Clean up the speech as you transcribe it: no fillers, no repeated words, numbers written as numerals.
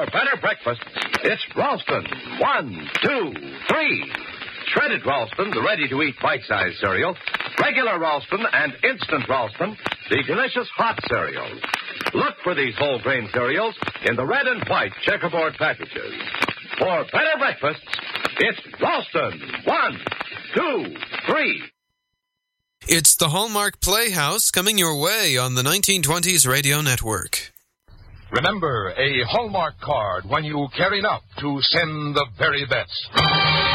For better breakfast, it's Ralston. 1, 2, 3. Shredded Ralston, the ready-to-eat bite-sized cereal. Regular Ralston and instant Ralston, the delicious hot cereals. Look for these whole grain cereals in the red and white checkerboard packages. For better breakfasts, it's Ralston. 1, 2, 3. It's the Hallmark Playhouse coming your way on the 1920s Radio Network. Remember, a Hallmark card when you care enough to send the very best.